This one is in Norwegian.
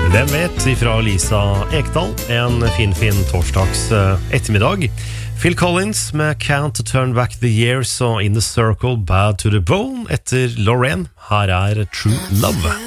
Hvem vet, ifra Lisa Ekdal. En fin torsdags ettermiddag. Phil Collins med Can't Turn Back the Years og In the Circle, Bad to the Bone etter Lorraine. Her er True Love.